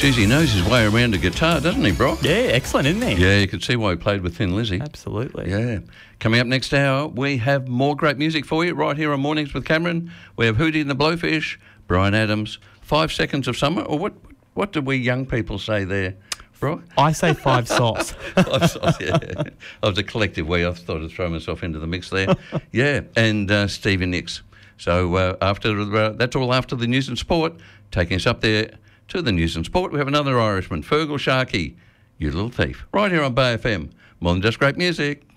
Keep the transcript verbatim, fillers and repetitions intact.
Geez, he knows his way around a guitar, doesn't he, Brock? Yeah, excellent, isn't he? Yeah, you can see why he played with Thin Lizzy. Absolutely. Yeah. Coming up next hour, we have more great music for you right here on Mornings with Cameron. We have Hootie and the Blowfish, Bryan Adams, Five Seconds of Summer, or what What do we young people say there, Brock? I say five sauce. Five sauce, yeah. That was a collective way. I thought I'd throw myself into the mix there. Yeah, and uh, Stevie Nicks. So uh, after uh, that's all after the news and sport. Taking us up there to the news and sport, we have another Irishman, Fergal Sharkey, You Little Thief, right here on Bay F M. More than just great music.